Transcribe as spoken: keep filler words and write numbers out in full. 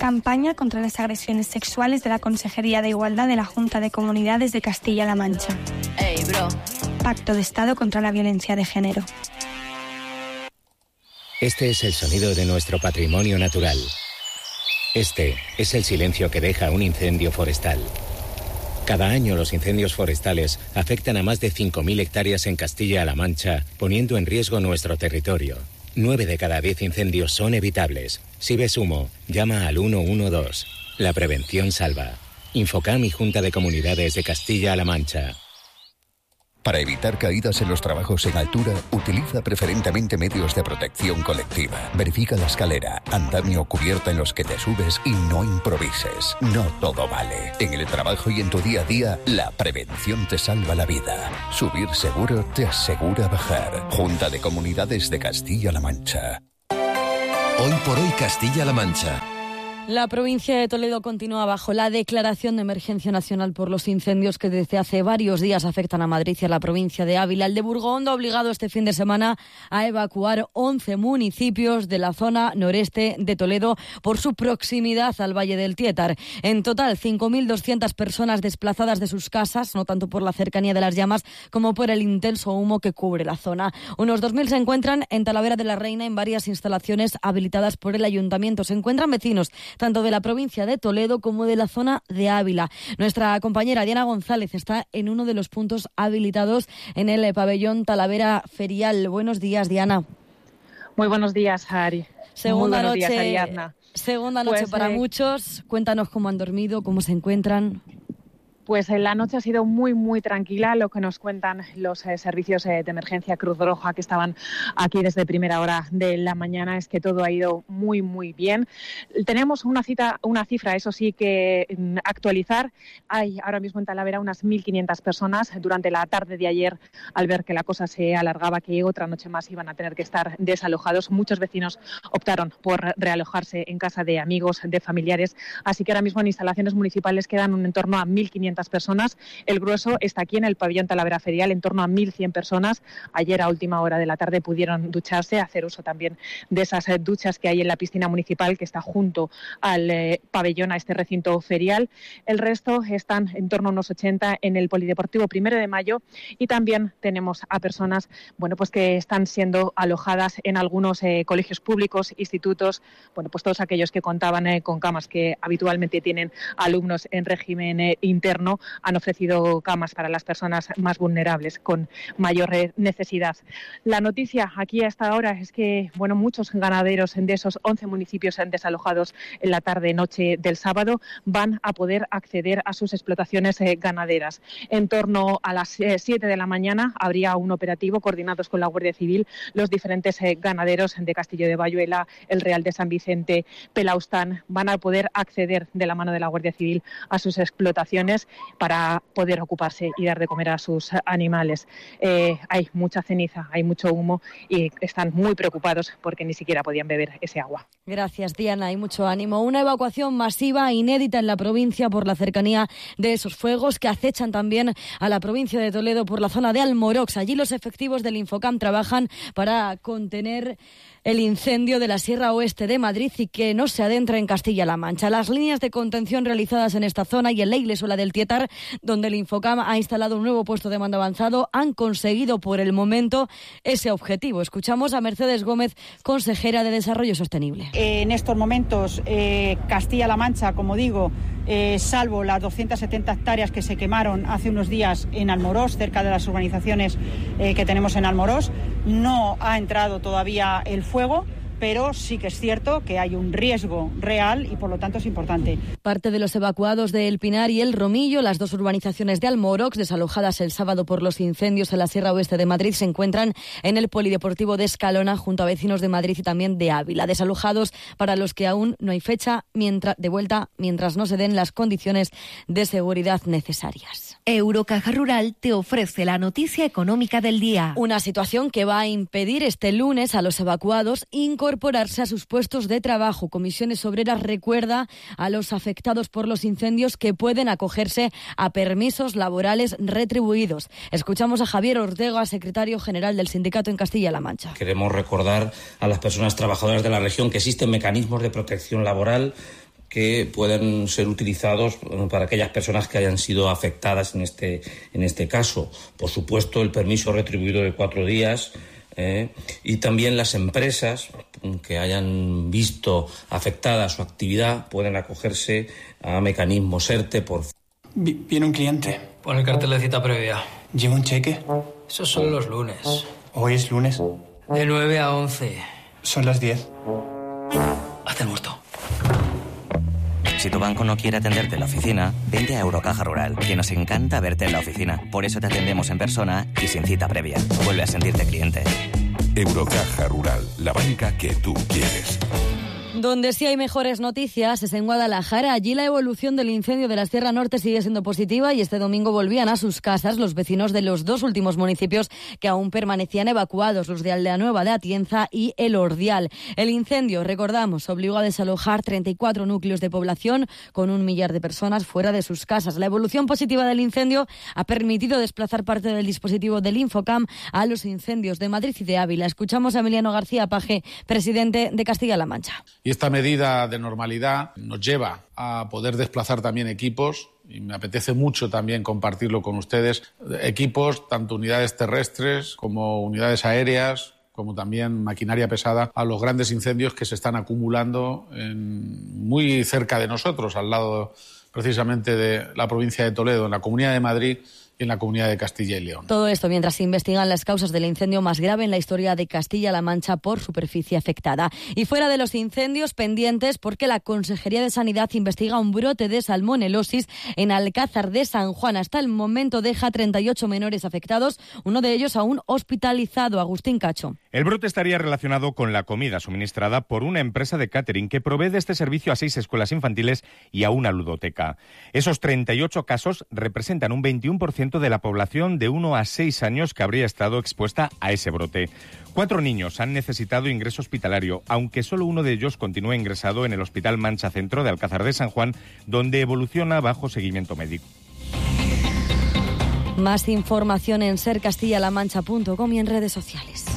Campaña contra las agresiones sexuales de la Consejería de Igualdad de la Junta de Comunidades de Castilla-La Mancha. Hey, bro. Pacto de Estado contra la violencia de género. Este es el sonido de nuestro patrimonio natural. Este es el silencio que deja un incendio forestal. Cada año los incendios forestales afectan a más de cinco mil hectáreas en Castilla-La Mancha, poniendo en riesgo nuestro territorio. Nueve de cada diez incendios son evitables. Si ves humo, llama al uno uno dos. La prevención salva. Infocam y Junta de Comunidades de Castilla-La Mancha. Para evitar caídas en los trabajos en altura, utiliza preferentemente medios de protección colectiva. Verifica la escalera, andamio o cubierta en los que te subes y no improvises. No todo vale. En el trabajo y en tu día a día, la prevención te salva la vida. Subir seguro te asegura bajar. Junta de Comunidades de Castilla-La Mancha. Hoy por hoy Castilla-La Mancha. La provincia de Toledo continúa bajo la declaración de emergencia nacional por los incendios que desde hace varios días afectan a Madrid y a la provincia de Ávila. El de Burgondo ha obligado este fin de semana a evacuar once municipios de la zona noreste de Toledo por su proximidad al Valle del Tiétar. En total, cinco mil doscientas personas desplazadas de sus casas, no tanto por la cercanía de las llamas como por el intenso humo que cubre la zona. Unos dos mil se encuentran en Talavera de la Reina en varias instalaciones habilitadas por el ayuntamiento. Se encuentran vecinos tanto de la provincia de Toledo como de la zona de Ávila. Nuestra compañera Diana González está en uno de los puntos habilitados en el pabellón Talavera Ferial. Buenos días, Diana. Muy buenos días, Ari. Segunda Muy buenos noche, días, Ariadna. Segunda noche pues, para eh, muchos. Cuéntanos cómo han dormido, cómo se encuentran. Pues la noche ha sido muy, muy tranquila, lo que nos cuentan los eh, servicios eh, de emergencia Cruz Roja que estaban aquí desde primera hora de la mañana, es que todo ha ido muy, muy bien. Tenemos una, cita, una cifra, eso sí, que mm, actualizar. Hay ahora mismo en Talavera unas mil quinientas personas. Durante la tarde de ayer, al ver que la cosa se alargaba, que otra noche más iban a tener que estar desalojados, muchos vecinos optaron por realojarse en casa de amigos, de familiares. Así que ahora mismo en instalaciones municipales quedan en torno a mil quinientas personas. El grueso está aquí en el pabellón Talavera Ferial, en torno a mil cien personas. Ayer a última hora de la tarde pudieron ducharse, hacer uso también de esas eh, duchas que hay en la piscina municipal que está junto al eh, pabellón, a este recinto ferial. El resto están en torno a unos ochenta en el Polideportivo Primero de Mayo, y también tenemos a personas bueno, pues que están siendo alojadas en algunos eh, colegios públicos, institutos, bueno, pues todos aquellos que contaban eh, con camas, que habitualmente tienen alumnos en régimen eh, interno, han ofrecido camas para las personas más vulnerables con mayor necesidad. La noticia aquí hasta ahora es que bueno, muchos ganaderos de esos once municipios desalojados en la tarde-noche del sábado van a poder acceder a sus explotaciones eh, ganaderas. En torno a las eh, siete de la mañana habría un operativo coordinados con la Guardia Civil. Los diferentes eh, ganaderos de Castillo de Bayuela, el Real de San Vicente, Pelaustán, van a poder acceder de la mano de la Guardia Civil a sus explotaciones para poder ocuparse y dar de comer a sus animales. Eh, hay mucha ceniza, hay mucho humo y están muy preocupados porque ni siquiera podían beber ese agua. Gracias, Diana, y mucho ánimo. Una evacuación masiva, inédita en la provincia por la cercanía de esos fuegos que acechan también a la provincia de Toledo por la zona de Almorox. Allí los efectivos del Infocam trabajan para contener el incendio de la Sierra Oeste de Madrid y que no se adentra en Castilla-La Mancha. Las líneas de contención realizadas en esta zona y en la Iglesuela del Tiétar, donde el Infocam ha instalado un nuevo puesto de mando avanzado, han conseguido por el momento ese objetivo. Escuchamos a Mercedes Gómez, consejera de Desarrollo Sostenible. En estos momentos, eh, Castilla-La Mancha, como digo, eh, salvo las doscientas setenta hectáreas que se quemaron hace unos días en Almorox, cerca de las urbanizaciones eh, que tenemos en Almorox, no ha entrado todavía el fuego, pero sí que es cierto que hay un riesgo real y por lo tanto es importante. Parte de los evacuados de El Pinar y El Romillo, las dos urbanizaciones de Almorox, desalojadas el sábado por los incendios en la Sierra Oeste de Madrid, se encuentran en el Polideportivo de Escalona junto a vecinos de Madrid y también de Ávila. Desalojados para los que aún no hay fecha mientras, de vuelta mientras no se den las condiciones de seguridad necesarias. Eurocaja Rural te ofrece la noticia económica del día. Una situación que va a impedir este lunes a los evacuados incorporarse a sus puestos de trabajo. Comisiones Obreras recuerda a los afectados por los incendios que pueden acogerse a permisos laborales retribuidos. Escuchamos a Javier Ortega, secretario general del sindicato en Castilla-La Mancha. Queremos recordar a las personas trabajadoras de la región que existen mecanismos de protección laboral que puedan ser utilizados para aquellas personas que hayan sido afectadas en este, en este caso. Por supuesto, el permiso retribuido de cuatro días eh, y también las empresas que hayan visto afectada su actividad pueden acogerse a mecanismos ERTE por... Viene un cliente. Pon el cartel de cita previa. ¿Lleva un cheque? Esos son los lunes. ¿Hoy es lunes? De nueve a once. Son las diez. Haz el muerto. Si tu banco no quiere atenderte en la oficina, vente a Eurocaja Rural, que nos encanta verte en la oficina. Por eso te atendemos en persona y sin cita previa. Vuelve a sentirte cliente. Eurocaja Rural, la banca que tú quieres. Donde sí hay mejores noticias es en Guadalajara. Allí la evolución del incendio de la Sierra Norte sigue siendo positiva y este domingo volvían a sus casas los vecinos de los dos últimos municipios que aún permanecían evacuados, los de Aldea Nueva de Atienza y El Ordial. El incendio, recordamos, obligó a desalojar treinta y cuatro núcleos de población con un millar de personas fuera de sus casas. La evolución positiva del incendio ha permitido desplazar parte del dispositivo del Infocam a los incendios de Madrid y de Ávila. Escuchamos a Emiliano García Paje, presidente de Castilla-La Mancha. Y esta medida de normalidad nos lleva a poder desplazar también equipos, y me apetece mucho también compartirlo con ustedes, equipos, tanto unidades terrestres como unidades aéreas, como también maquinaria pesada, a los grandes incendios que se están acumulando en, muy cerca de nosotros, al lado precisamente de la provincia de Toledo, en la Comunidad de Madrid y en la Comunidad de Castilla y León. Todo esto mientras se investigan las causas del incendio más grave en la historia de Castilla-La Mancha por superficie afectada. Y fuera de los incendios, pendientes porque la Consejería de Sanidad investiga un brote de salmonelosis en Alcázar de San Juan. Hasta el momento deja treinta y ocho menores afectados, uno de ellos aún hospitalizado. Agustín Cacho. El brote estaría relacionado con la comida suministrada por una empresa de catering que provee de este servicio a seis escuelas infantiles y a una ludoteca. Esos treinta y ocho casos representan un veintiuno por ciento de la población de uno a seis años que habría estado expuesta a ese brote. Cuatro niños han necesitado ingreso hospitalario, aunque solo uno de ellos continúa ingresado en el Hospital Mancha Centro de Alcázar de San Juan, donde evoluciona bajo seguimiento médico. Más información en ser castilla la mancha punto com y en redes sociales.